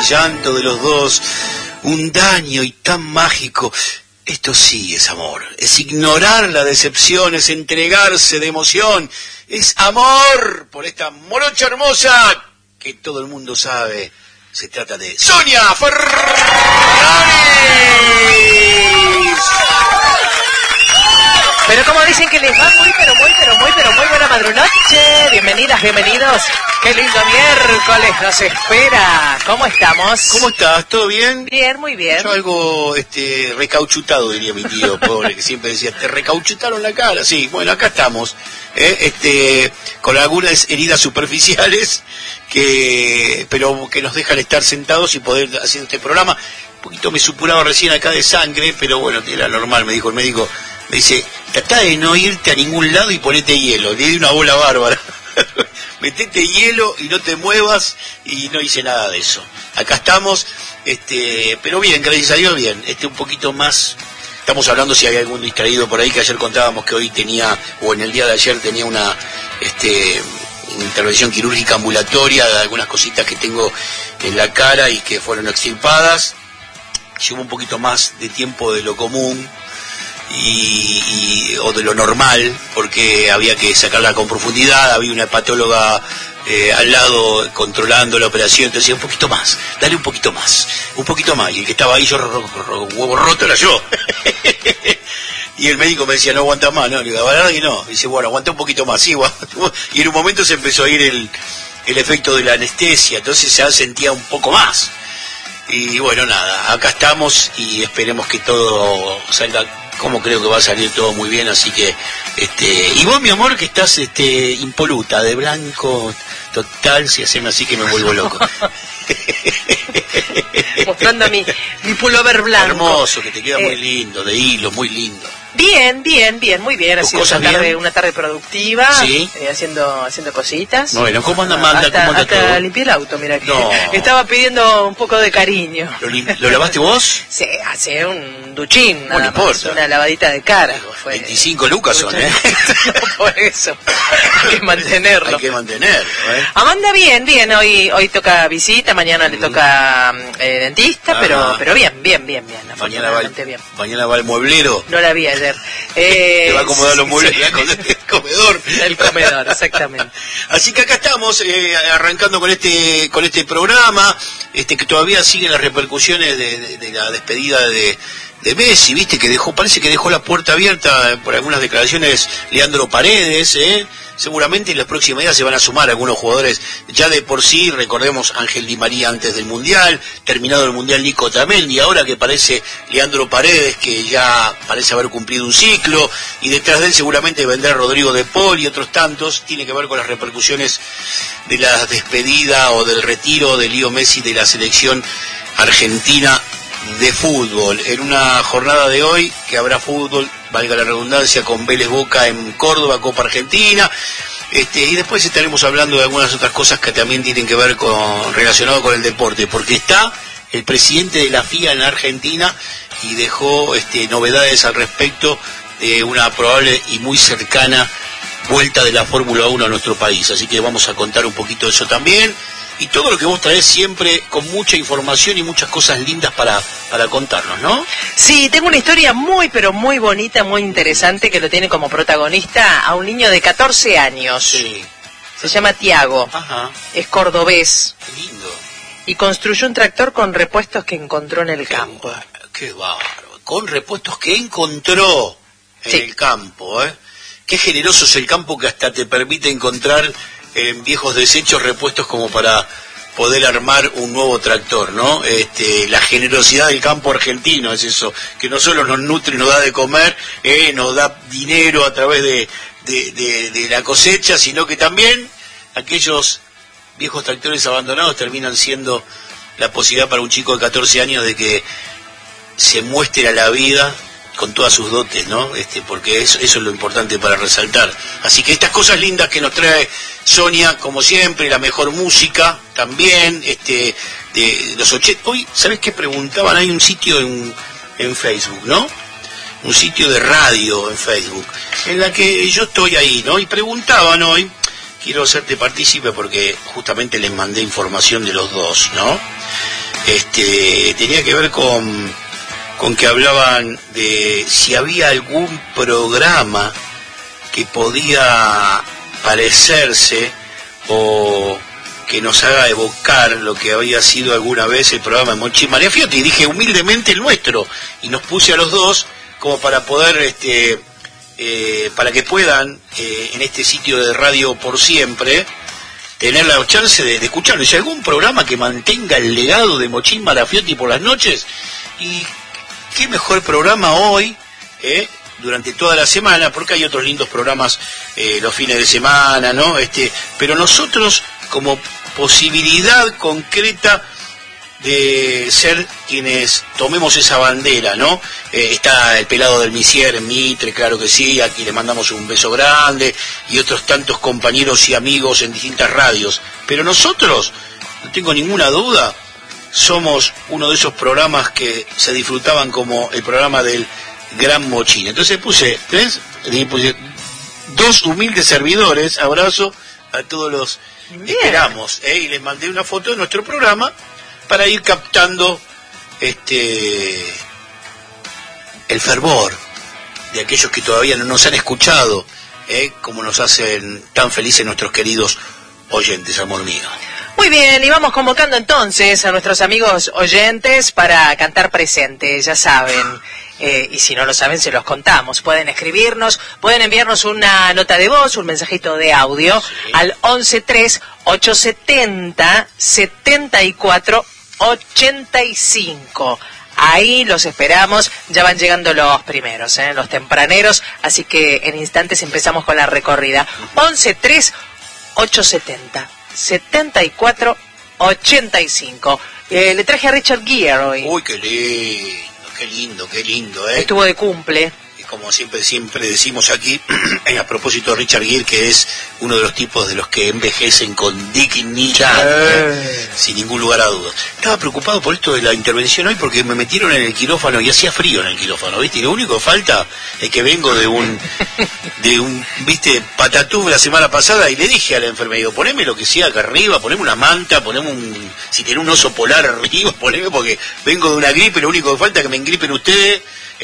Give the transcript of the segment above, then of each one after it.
llanto de los dos, un daño y tan mágico. Esto sí es amor, es ignorar la decepción, es entregarse de emoción, es amor por esta morocha hermosa que todo el mundo sabe. Se trata de Sonia Ferraris. Pero como dicen que les va muy buena madrunoche. Bienvenidas, bienvenidos. Qué lindo miércoles nos espera. ¿Cómo estamos? ¿Cómo estás? ¿Todo bien? Bien, muy bien. Yo algo recauchutado, diría mi tío, pobre, que siempre decía, te recauchutaron la cara. Sí, bueno, acá estamos, con algunas heridas superficiales, pero que nos dejan estar sentados y poder hacer este programa. Un poquito me supuraba recién acá de sangre, pero bueno, era normal, me dijo el médico. Me dice, tratá de no irte a ningún lado y ponete hielo. Le di una bola bárbara. Metete hielo y no te muevas, y no hice nada de eso. Acá estamos, pero bien, gracias a Dios, bien. Un poquito más, estamos hablando si hay algún distraído por ahí, que ayer contábamos que hoy tenía, o en el día de ayer tenía una intervención quirúrgica ambulatoria de algunas cositas que tengo en la cara y que fueron extirpadas. Llevo un poquito más de tiempo de lo común, o de lo normal, porque había que sacarla con profundidad, había una hepatóloga al lado controlando la operación, entonces decía, un poquito más, dale un poquito más, y el que estaba ahí, yo huevo roto era yo. Y el médico me decía, no aguantas más, no, le digo, la verdad que no, dice, bueno, aguanta un poquito más, sí, y en un momento se empezó a ir el efecto de la anestesia, entonces ya sentía un poco más. Y bueno, nada, acá estamos y esperemos que todo salga como creo que va a salir todo muy bien, así que y vos, mi amor, que estás impoluta, de blanco total, si haceme así que me vuelvo loco. Mostrando mi pullover blanco. Hermoso, que te queda muy lindo, de hilo, muy lindo. Bien, muy bien. Ha sido una tarde productiva, ¿sí? Haciendo cositas. Bueno, ¿cómo anda Amanda? Hasta todo? Limpié el auto, mira que no. Estaba pidiendo un poco de cariño. ¿Lo lavaste vos? Sí, hace un duchín, no importa. Una lavadita de cara. 25 lucas son, ¿eh? No, por eso. Hay que mantenerlo. Amanda, bien. Hoy toca visita, mañana le toca dentista, pero bien. Mañana va el mueblero. No la vi ayer. Te va a acomodar los muebles con el comedor. El comedor, exactamente. Así que acá estamos, arrancando con este programa, que todavía siguen las repercusiones de la despedida de Messi, viste, parece que dejó la puerta abierta por algunas declaraciones Leandro Paredes, seguramente en los próximos días se van a sumar algunos jugadores, ya de por sí, recordemos Ángel Di María antes del Mundial, terminado el Mundial Nico Otamendi, ahora que parece Leandro Paredes, que ya parece haber cumplido un ciclo, y detrás de él seguramente vendrá Rodrigo de Paul y otros tantos. Tiene que ver con las repercusiones de la despedida o del retiro de Leo Messi de la selección argentina de fútbol, en una jornada de hoy que habrá fútbol, valga la redundancia, con Vélez Boca en Córdoba, Copa Argentina, y después estaremos hablando de algunas otras cosas que también tienen que ver relacionado con el deporte, porque está el presidente de la FIA en Argentina y dejó novedades al respecto de una probable y muy cercana vuelta de la Fórmula 1 a nuestro país, así que vamos a contar un poquito de eso también. Y todo lo que vos traés siempre con mucha información y muchas cosas lindas para contarnos, ¿no? Sí, tengo una historia pero muy bonita, muy interesante, que lo tiene como protagonista a un niño de 14 años. Sí. Se llama Tiago. Ajá. Es cordobés. Qué lindo. Y construyó un tractor con repuestos que encontró en el campo. Qué bárbaro. Con repuestos que encontró en el campo, ¿eh? Qué generoso es el campo, que hasta te permite encontrar en viejos desechos repuestos como para poder armar un nuevo tractor, ¿no? La generosidad del campo argentino es eso, que no solo nos nutre y nos da de comer, nos da dinero a través de la cosecha, sino que también aquellos viejos tractores abandonados terminan siendo la posibilidad para un chico de 14 años de que se muestre a la vida con todas sus dotes, ¿no? Porque eso es lo importante para resaltar. Así que estas cosas lindas que nos trae Sonia, como siempre, la mejor música también, de los 80. Hoy, ¿sabes qué preguntaban? Hay un sitio en Facebook, ¿no? Un sitio de radio en Facebook, en la que yo estoy ahí, ¿no? Y preguntaban hoy, quiero hacerte partícipe porque justamente les mandé información de los dos, ¿no? tenía que ver con que hablaban de si había algún programa que podía parecerse o que nos haga evocar lo que había sido alguna vez el programa de Mochi María Fiotti, y dije humildemente el nuestro, y nos puse a los dos como para poder, para que puedan, en este sitio de Radio por Siempre, tener la chance de escucharlo. Y si algún programa que mantenga el legado de Mochín Marafiotti por las noches, y qué mejor programa hoy, durante toda la semana, porque hay otros lindos programas los fines de semana, ¿no? Pero nosotros, como posibilidad concreta de ser quienes tomemos esa bandera, ¿no? Está el pelado del Misier, Mitre, claro que sí, aquí le mandamos un beso grande, y otros tantos compañeros y amigos en distintas radios. Pero nosotros, no tengo ninguna duda, somos uno de esos programas que se disfrutaban como el programa del Gran Mochín. Entonces puse dos humildes servidores, abrazo a todos los esperamos, y les mandé una foto de nuestro programa para ir captando el fervor de aquellos que todavía no nos han escuchado, como nos hacen tan felices nuestros queridos oyentes, amor mío. Muy bien, y vamos convocando entonces a nuestros amigos oyentes para cantar presente, ya saben. Y si no lo saben, se los contamos. Pueden escribirnos, pueden enviarnos una nota de voz, un mensajito de audio, sí, al 11-3-870-74-85. Ahí los esperamos, ya van llegando los primeros, los tempraneros, así que en instantes empezamos con la recorrida. 11-3-870-74-85. Le traje a Richard Gere hoy. Uy, qué lindo, qué lindo, Estuvo de cumple. Y como siempre decimos aquí, a propósito de Richard Gere, que es uno de los tipos de los que envejecen con dignidad, sin ningún lugar a dudas. Estaba preocupado por esto de la intervención hoy porque me metieron en el quirófano y hacía frío en el quirófano, ¿viste? Y lo único que falta es que vengo de un ¿viste? Patatú la semana pasada, y le dije a la enfermera, digo, poneme lo que sea acá arriba, poneme una manta, poneme si tiene un oso polar arriba, poneme, porque vengo de una gripe, lo único que falta es que me engripen ustedes en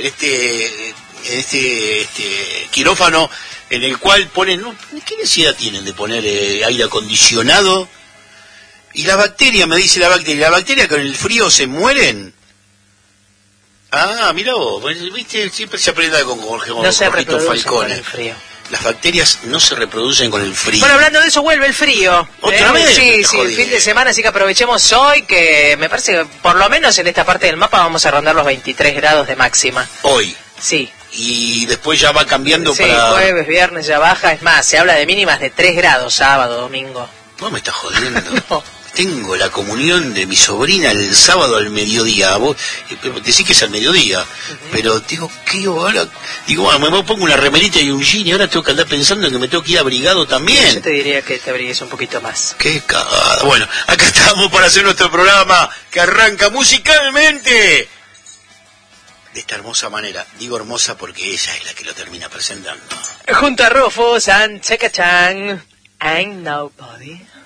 este quirófano en el cual ponen, ¿no? ¿Qué necesidad tienen de poner aire acondicionado? Y la bacteria, me dice la bacteria con el frío se mueren. Ah, mira vos, viste, siempre se aprende con Jorge Falcone. Con el frío. Las bacterias no se reproducen con el frío. Bueno, hablando de eso, vuelve el frío. ¿Otra vez? Sí, el fin de semana, así que aprovechemos hoy, que me parece que por lo menos en esta parte del mapa vamos a rondar los 23 grados de máxima. Hoy. Sí. Y después ya va cambiando sí, para... jueves, viernes ya baja, es más, se habla de mínimas de 3 grados sábado, domingo. No me estás jodiendo. No. Tengo la comunión de mi sobrina el sábado al mediodía. Vos decís que es al mediodía, pero digo, ¿qué ahora? Digo, bueno, me pongo una remerita y un jean y ahora tengo que andar pensando en que me tengo que ir abrigado también. Yo te diría que te abrigues un poquito más. Qué cagada. Bueno, acá estamos para hacer nuestro programa que arranca musicalmente de esta hermosa manera. Digo hermosa porque ella es la que lo termina presentando. Junto a Rufus and Chaka Chan, Ain't Nobody.